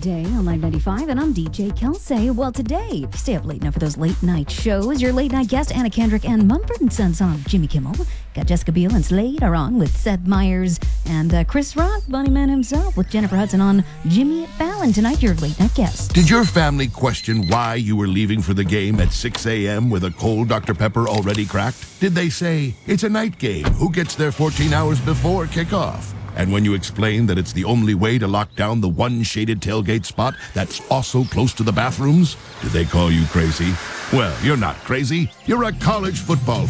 Day on Live 95, and I'm DJ Kelsey. Well, today, if you stay up late enough for those late night shows, your late night guest, Anna Kendrick and Mumford & Sons on Jimmy Kimmel. Got Jessica Biel and Slade are on with Seth Meyers and Chris Rock, Bunny Man himself, with Jennifer Hudson on Jimmy Fallon tonight, your late night guest. Did your family question why you were leaving for the game at 6 a.m. with a cold Dr. Pepper already cracked? Did they say, it's a night game, who gets there 14 hours before kickoff? And when you explain that it's the only way to lock down the one shaded tailgate spot that's also close to the bathrooms, did they call you crazy? Well, you're not crazy. You're a college football